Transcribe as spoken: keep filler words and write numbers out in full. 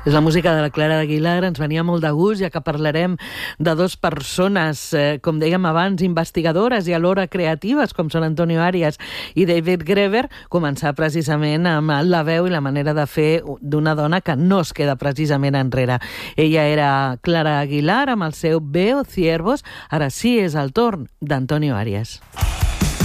És la música de la Clara Aguilar, ens venia molt de gust, ja que parlarem de dues persones, eh, com dèiem abans, investigadores i alhora creatives, com són Antonio Arias i David Graeber, començar precisament amb la veu i la manera de fer d'una dona que no es queda precisament enrere. Ella era Clara Aguilar amb el seu Veo Ciervos, ara sí és el torn d'Antonio Arias.